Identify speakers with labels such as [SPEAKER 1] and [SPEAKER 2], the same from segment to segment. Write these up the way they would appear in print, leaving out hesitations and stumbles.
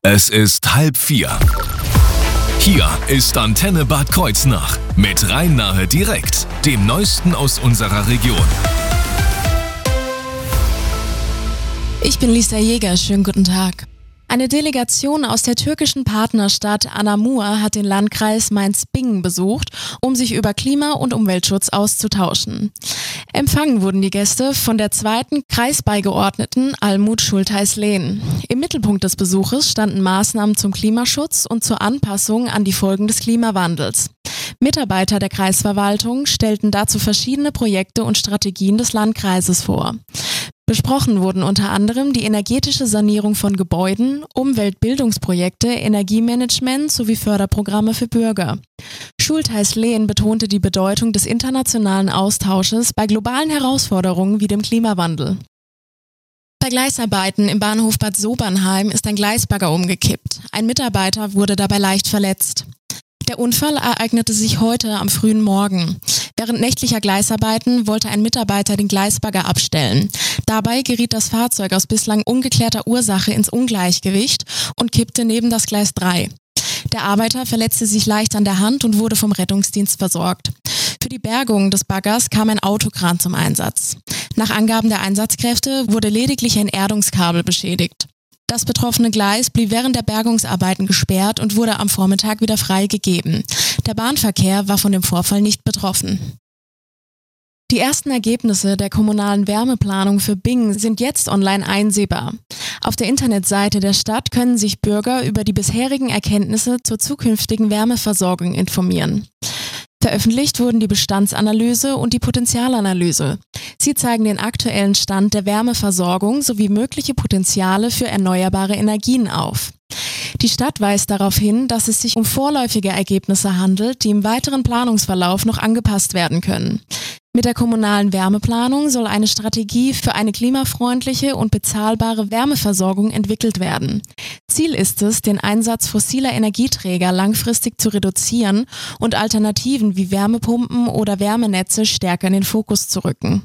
[SPEAKER 1] Es ist 3:30. Hier ist Antenne Bad Kreuznach mit Rhein-Nahe direkt, dem Neuesten aus unserer Region.
[SPEAKER 2] Ich bin Lisa Jäger, schönen guten Tag. Eine Delegation aus der türkischen Partnerstadt Anamur hat den Landkreis Mainz-Bingen besucht, um sich über Klima- und Umweltschutz auszutauschen. Empfangen wurden die Gäste von der zweiten Kreisbeigeordneten Almut Schultheis-Lehn. Im Mittelpunkt des Besuches standen Maßnahmen zum Klimaschutz und zur Anpassung an die Folgen des Klimawandels. Mitarbeiter der Kreisverwaltung stellten dazu verschiedene Projekte und Strategien des Landkreises vor. Besprochen wurden unter anderem die energetische Sanierung von Gebäuden, Umweltbildungsprojekte, Energiemanagement sowie Förderprogramme für Bürger. Schultheis-Lehn betonte die Bedeutung des internationalen Austausches bei globalen Herausforderungen wie dem Klimawandel. Bei Gleisarbeiten im Bahnhof Bad Sobernheim ist ein Gleisbagger umgekippt. Ein Mitarbeiter wurde dabei leicht verletzt. Der Unfall ereignete sich heute am frühen Morgen. Während nächtlicher Gleisarbeiten wollte ein Mitarbeiter den Gleisbagger abstellen. Dabei geriet das Fahrzeug aus bislang ungeklärter Ursache ins Ungleichgewicht und kippte neben das Gleis 3. Der Arbeiter verletzte sich leicht an der Hand und wurde vom Rettungsdienst versorgt. Für die Bergung des Baggers kam ein Autokran zum Einsatz. Nach Angaben der Einsatzkräfte wurde lediglich ein Erdungskabel beschädigt. Das betroffene Gleis blieb während der Bergungsarbeiten gesperrt und wurde am Vormittag wieder freigegeben. Der Bahnverkehr war von dem Vorfall nicht betroffen. Die ersten Ergebnisse der kommunalen Wärmeplanung für Bingen sind jetzt online einsehbar. Auf der Internetseite der Stadt können sich Bürger über die bisherigen Erkenntnisse zur zukünftigen Wärmeversorgung informieren. Veröffentlicht wurden die Bestandsanalyse und die Potenzialanalyse. Sie zeigen den aktuellen Stand der Wärmeversorgung sowie mögliche Potenziale für erneuerbare Energien auf. Die Stadt weist darauf hin, dass es sich um vorläufige Ergebnisse handelt, die im weiteren Planungsverlauf noch angepasst werden können. Mit der kommunalen Wärmeplanung soll eine Strategie für eine klimafreundliche und bezahlbare Wärmeversorgung entwickelt werden. Ziel ist es, den Einsatz fossiler Energieträger langfristig zu reduzieren und Alternativen wie Wärmepumpen oder Wärmenetze stärker in den Fokus zu rücken.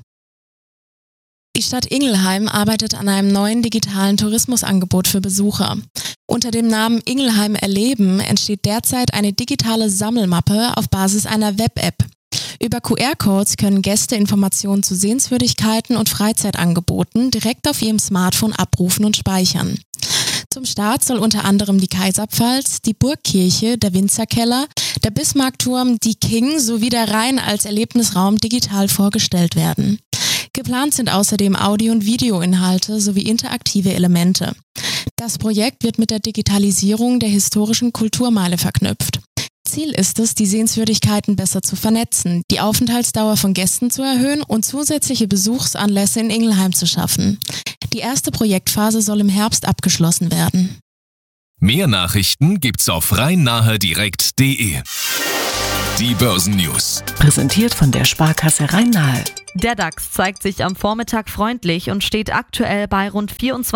[SPEAKER 2] Die Stadt Ingelheim arbeitet an einem neuen digitalen Tourismusangebot für Besucher. Unter dem Namen Ingelheim erleben entsteht derzeit eine digitale Sammelmappe auf Basis einer Web-App. Über QR-Codes können Gäste Informationen zu Sehenswürdigkeiten und Freizeitangeboten direkt auf ihrem Smartphone abrufen und speichern. Zum Start soll unter anderem die Kaiserpfalz, die Burgkirche, der Winzerkeller, der Bismarckturm, die King sowie der Rhein als Erlebnisraum digital vorgestellt werden. Geplant sind außerdem Audio- und Videoinhalte sowie interaktive Elemente. Das Projekt wird mit der Digitalisierung der historischen Kulturmeile verknüpft. Ziel ist es, die Sehenswürdigkeiten besser zu vernetzen, die Aufenthaltsdauer von Gästen zu erhöhen und zusätzliche Besuchsanlässe in Ingelheim zu schaffen. Die erste Projektphase soll im Herbst abgeschlossen werden.
[SPEAKER 1] Mehr Nachrichten gibt's auf rheinnahedirekt.de. Die Börsennews.
[SPEAKER 3] Präsentiert von der Sparkasse Rhein-Nahe.
[SPEAKER 4] Der DAX zeigt sich am Vormittag freundlich und steht aktuell bei rund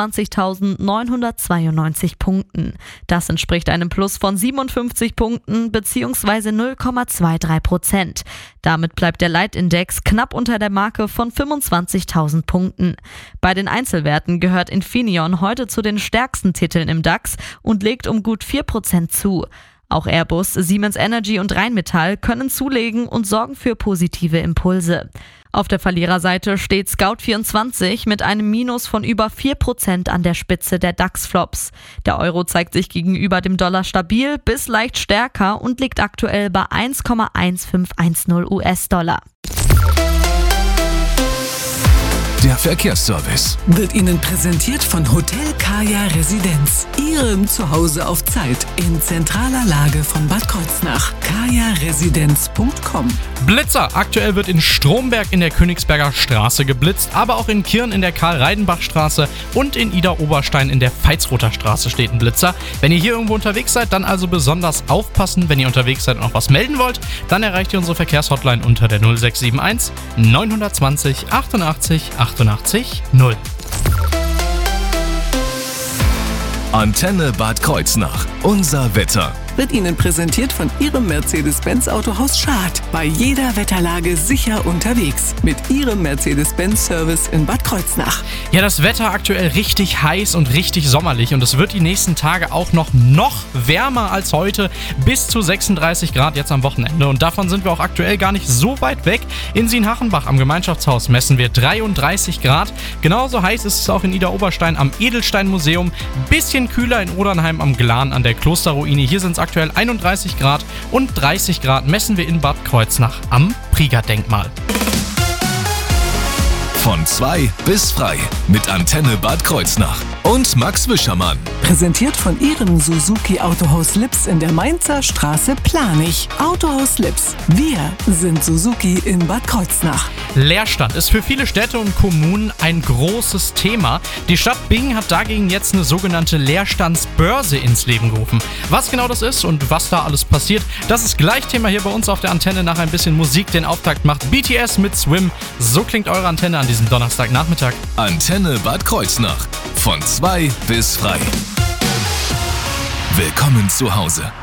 [SPEAKER 4] 24.992 Punkten. Das entspricht einem Plus von 57 Punkten bzw. 0,23%. Damit bleibt der Leitindex knapp unter der Marke von 25.000 Punkten. Bei den Einzelwerten gehört Infineon heute zu den stärksten Titeln im DAX und legt um gut 4% zu. Auch Airbus, Siemens Energy und Rheinmetall können zulegen und sorgen für positive Impulse. Auf der Verliererseite steht Scout24 mit einem Minus von über 4% an der Spitze der DAX-Flops. Der Euro zeigt sich gegenüber dem Dollar stabil bis leicht stärker und liegt aktuell bei 1,1510 US-Dollar.
[SPEAKER 1] Der Verkehrsservice
[SPEAKER 3] Wird Ihnen präsentiert von Hotel Kaya Residenz. Ihrem Zuhause auf Zeit in zentraler Lage von Bad Kreuznach. kajaresidenz.com.
[SPEAKER 5] Blitzer. Aktuell wird in Stromberg in der Königsberger Straße geblitzt, aber auch in Kirn in der Karl-Reidenbach-Straße und in Ida-Oberstein in der Veitsroter Straße steht ein Blitzer. Wenn ihr hier irgendwo unterwegs seid, dann also besonders aufpassen. Wenn ihr unterwegs seid und noch was melden wollt, dann erreicht ihr unsere Verkehrshotline unter der 0671 920 88 88 0.
[SPEAKER 1] Antenne Bad Kreuznach. Unser Wetter.
[SPEAKER 3] wird Ihnen präsentiert von Ihrem Mercedes-Benz Autohaus Schad. Bei jeder Wetterlage sicher unterwegs. Mit Ihrem Mercedes-Benz-Service in Bad Kreuznach.
[SPEAKER 5] Ja, das Wetter aktuell richtig heiß und richtig sommerlich und es wird die nächsten Tage auch noch wärmer als heute, bis zu 36 Grad jetzt am Wochenende und davon sind wir auch aktuell gar nicht so weit weg. In Sienhachenbach am Gemeinschaftshaus messen wir 33 Grad. Genauso heiß ist es auch in Idar-Oberstein am Edelstein-Museum. Bisschen kühler in Odernheim am Glan an der Klosterruine. Hier sind es aktuell 31 Grad und 30 Grad messen wir in Bad Kreuznach am Prieger-Denkmal.
[SPEAKER 1] Von 2 bis frei mit Antenne Bad Kreuznach und Max Wischermann.
[SPEAKER 3] Präsentiert von Ihrem Suzuki Autohaus Lips in der Mainzer Straße Planich. Autohaus Lips. Wir sind Suzuki in Bad Kreuznach.
[SPEAKER 5] Leerstand ist für viele Städte und Kommunen ein großes Thema. Die Stadt Bingen hat dagegen jetzt eine sogenannte Leerstandsbörse ins Leben gerufen. Was genau das ist und was da alles passiert, das ist gleich Thema hier bei uns auf der Antenne. Nach ein bisschen Musik den Auftakt macht BTS mit Swim. So klingt eure Antenne an diesem Donnerstagnachmittag.
[SPEAKER 1] Antenne Bad Kreuznach. Von 2 bis frei. Willkommen zu Hause.